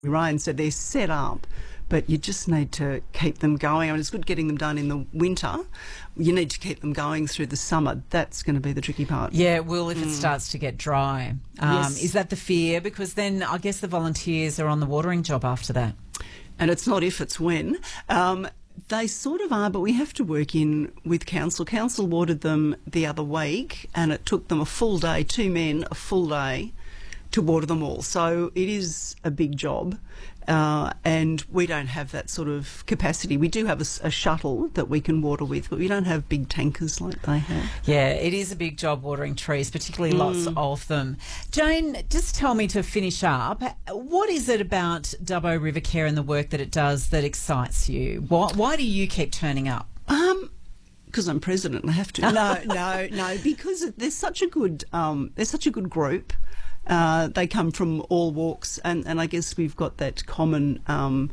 rain, so they're set up, but you just need to keep them going. I mean, it's good getting them done in the winter. You need to keep them going through the summer. That's going to be the tricky part. Yeah, well, if it starts to get dry. Yes. Is that the fear? Because then I guess the volunteers are on the watering job after that. And it's not if, it's when. They sort of are, but we have to work in with council. Council watered them the other week, and it took them a full day, 2 men, a full day, to water them all. So it is a big job, and we don't have that sort of capacity. We do have a shuttle that we can water with, but we don't have big tankers like they have. Yeah, it is a big job watering trees, particularly lots of them. Jane, just tell me to finish up, what is it about Dubbo River Care and the work that it does that excites you? Why do you keep turning up? Because I'm president, I have to. No, because there's such a good group. They come from all walks, and I guess we've got that common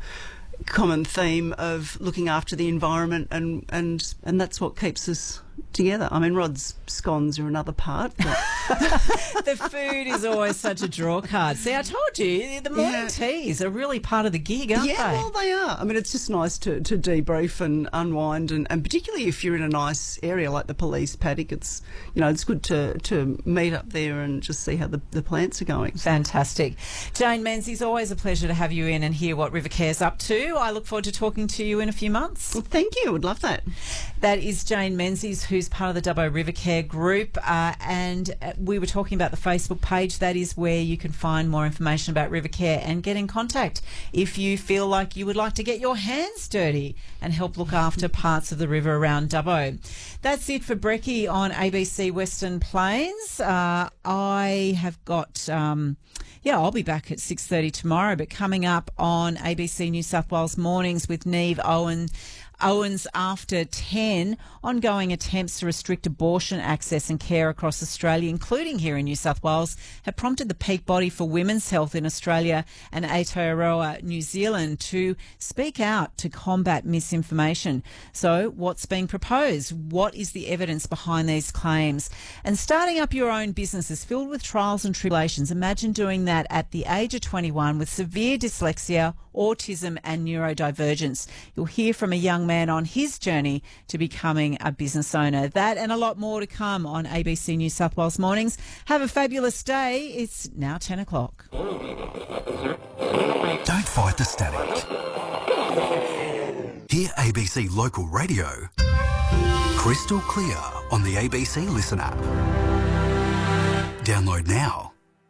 theme of looking after the environment, and that's what keeps us together. I mean, Rod's scones are another part. But the food is always such a draw card. See, I told you, the morning teas are really part of the gig, aren't they? Yeah, well, they are. I mean, it's just nice to debrief and unwind, and particularly if you're in a nice area like the police paddock, it's good to meet up there and just see how the plants are going. Fantastic. Jane Menzies, always a pleasure to have you in and hear what River Care's up to. I look forward to talking to you in a few months. Well, thank you. I would love that. That is Jane Menzies, who's part of the Dubbo River Care group, and we were talking about the Facebook page. That is where you can find more information about River Care and get in contact if you feel like you would like to get your hands dirty and help look after parts of the river around Dubbo. That's it for Brekkie on ABC Western Plains. I have got... I'll be back at 6:30 tomorrow, but coming up on ABC New South Wales Mornings with Neve Owens after 10, ongoing attempts to restrict abortion access and care across Australia, including here in New South Wales, have prompted the peak body for women's health in Australia and Aotearoa, New Zealand, to speak out to combat misinformation. So what's being proposed? What is the evidence behind these claims? And starting up your own business is filled with trials and tribulations. Imagine doing that at the age of 21 with severe dyslexia, autism and neurodivergence. You'll hear from a young man on his journey to becoming a business owner. That and a lot more to come on ABC New South Wales Mornings. Have a fabulous day. It's now 10 o'clock. Don't fight the static. Hear ABC Local Radio crystal clear on the ABC Listen app. Download now.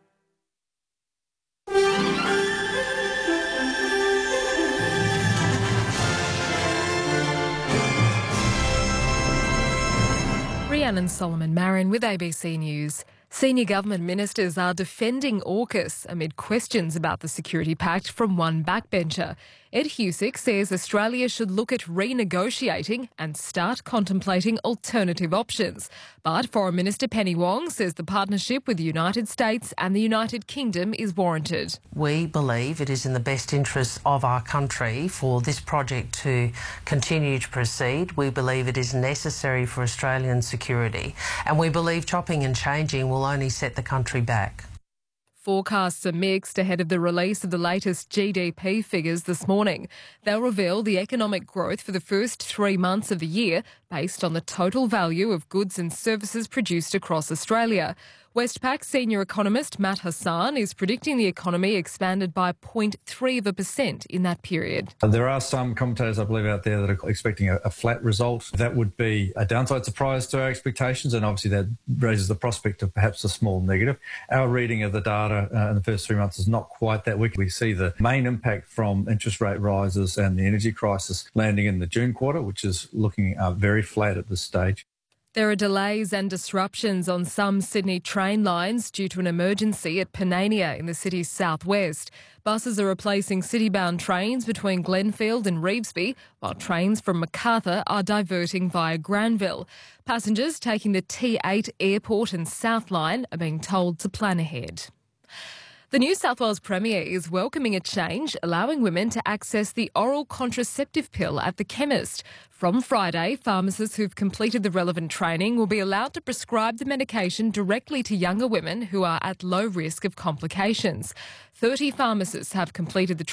Rhiannon Solomon Marin with ABC News. Senior government ministers are defending AUKUS amid questions about the security pact from one backbencher. Ed Husick says Australia should look at renegotiating and start contemplating alternative options. But Foreign Minister Penny Wong says the partnership with the United States and the United Kingdom is warranted. We believe it is in the best interest of our country for this project to continue to proceed. We believe it is necessary for Australian security, and we believe chopping and changing will only set the country back. Forecasts are mixed ahead of the release of the latest GDP figures this morning. They'll reveal the economic growth for the first 3 months of the year based on the total value of goods and services produced across Australia. Westpac senior economist Matt Hassan is predicting the economy expanded by 0.3% in that period. There are some commentators, I believe, out there that are expecting a flat result. That would be a downside surprise to our expectations, and obviously that raises the prospect of perhaps a small negative. Our reading of the data in the first 3 months is not quite that weak. We see the main impact from interest rate rises and the energy crisis landing in the June quarter, which is looking very flat at this stage. There are delays and disruptions on some Sydney train lines due to an emergency at Panania in the city's southwest. Buses are replacing city-bound trains between Glenfield and Revesby, while trains from Macarthur are diverting via Granville. Passengers taking the T8 Airport and South Line are being told to plan ahead. The New South Wales Premier is welcoming a change allowing women to access the oral contraceptive pill at the chemist. From Friday, pharmacists who've completed the relevant training will be allowed to prescribe the medication directly to younger women who are at low risk of complications. 30 pharmacists have completed the